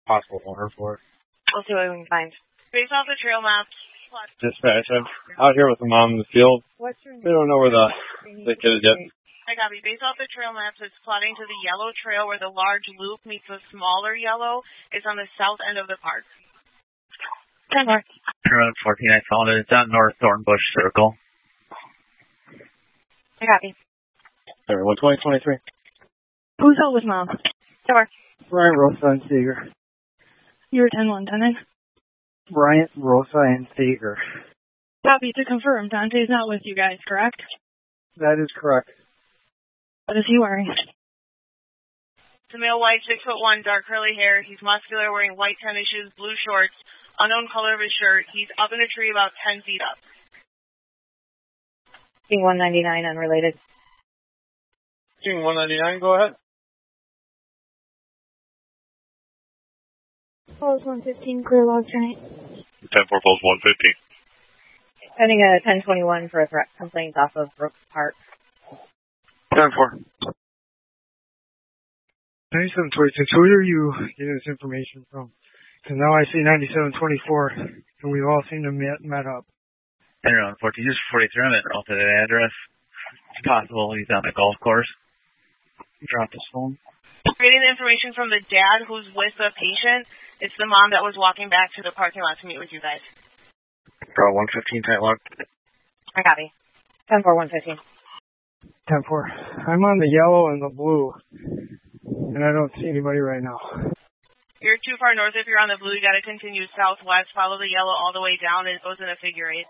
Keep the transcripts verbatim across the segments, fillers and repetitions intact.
possible owner for it. We'll see what we can find. Based off the trail maps. Dispatch, I'm out here with the mom in the field. What's your name? We don't know where the, the kid is yet. I copy. Based off the trail maps, it's plotting to the yellow trail where the large loop meets the smaller yellow. It's on the south end of the park. ten north. Road fourteen, I found it. It's on North Thornbush Circle. I copy. Everyone, twenty twenty-three. Who's out with mom? Sure. Bryant, Rosa, and Seeger. You're ten one, Lieutenant. Bryant, Rosa, and Seeger. Copy. To confirm, Dante's not with you guys, correct? That is correct. What is he wearing? It's a male white, six foot one, dark curly hair. He's muscular, wearing white tennis shoes, blue shorts, unknown color of his shirt. He's up in a tree about ten feet up. King one ninety-nine, unrelated. King one ninety-nine, go ahead. Falls one fifteen, clear log tonight. ten four, Falls one fifteen. Sending a ten twenty-one for a threat complaint off of Brooks Park. ten four. ninety-seven twenty-six, who are you getting this information from? Because now I see ninety-seven twenty-four, and we've all seen them met, met up. Around fourteen, just forty-three, I'm at an alternate address. It's possible he's on the golf course. He dropped his phone. Getting the information from the dad who's with the patient. It's the mom that was walking back to the parking lot to meet with you guys. Draw one fifteen, tight lock. I copy. ten four, one fifteen. ten four. I'm on the yellow and the blue, and I don't see anybody right now. You're too far north if you're on the blue. You got to continue southwest, follow the yellow all the way down, and it goes in a figure eight.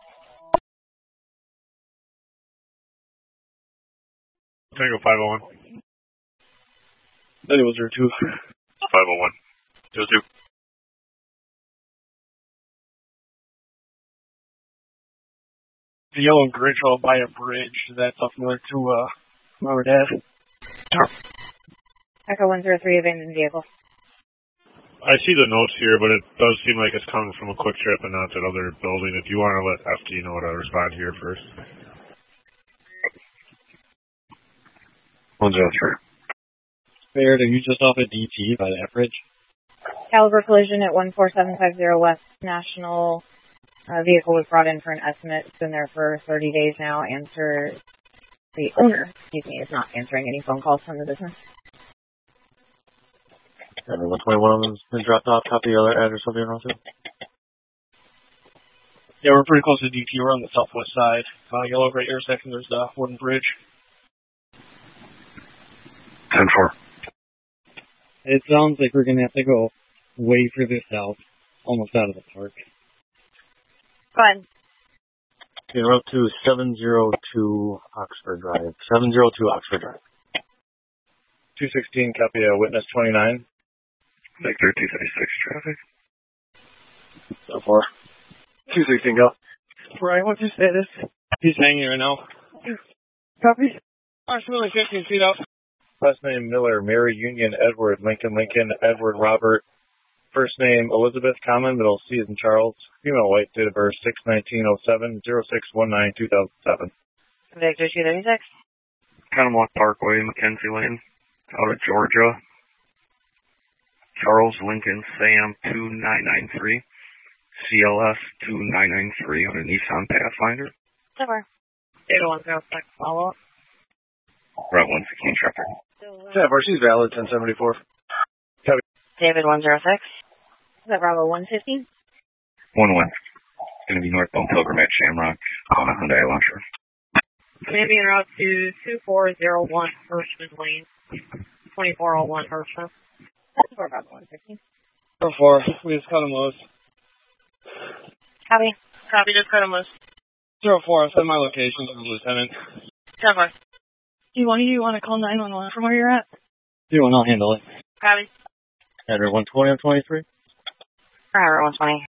Tango five oh one. That was there too. five oh one. Zero two. The yellow and gray trail by a bridge. Is that familiar to uh, mom or dad? Echo one zero three, abandoned vehicle. I see the notes here, but it does seem like it's coming from a quick trip and not that other building. If you want to let F D know to respond here first. one zero three. Baird, are you just off at D T by that bridge? Caliber collision at one four seven five zero West National. Uh, vehicle was brought in for an estimate. It's been there for thirty days now. Answer, the owner, excuse me, is not answering any phone calls from the business. And one twenty-one has been dropped off. Copy the other address of your house. Yeah, we're pretty close to D T. We're on the southwest side. Uh, yellow gray intersection. There's the wooden bridge. ten four. It sounds like we're going to have to go way further south, almost out of the park. Go ahead. Okay, we're up to seven oh two Oxford Drive. seven oh two Oxford Drive. two sixteen, copy a witness twenty-nine. Victor two thirty-six traffic. So far. two sixteen, go. Brian, what's your status? He's hanging right now. Copy. Approximately fifteen feet up. Last name Miller, Mary Union Edward, Lincoln Lincoln, Edward Robert. First name Elizabeth Common, middle C is in Charles. Female white, date of birth six nineteen oh seven, oh six one nine two thousand seven. Victor two thirty-six. Connemara Parkway, Mackenzie Lane, out of Georgia. Charles Lincoln Sam two nine nine three. C L S two nine nine three on a Nissan Pathfinder. Somewhere. eight oh one zero six, follow up. Route one sixteen traffic. Yeah, she's valid, ten seventy-four. Copy. David one zero six. Is that Bravo one fifteen? one one. It's going to be northbound Pilgrim at Shamrock on a Hyundai Elantra. Maybe en route to two four zero one Hirschman Lane. twenty-four oh one Hirschman. Or Bravo one fifteen. So far, we just cut him loose. Copy. Copy, just cut him loose. zero four, send my location to the lieutenant. ten four. Do you want to, you want to call nine one one from where you're at? Do one, I'll handle it. Copy. Header one twenty, I'm twenty-three. Forever one twenty.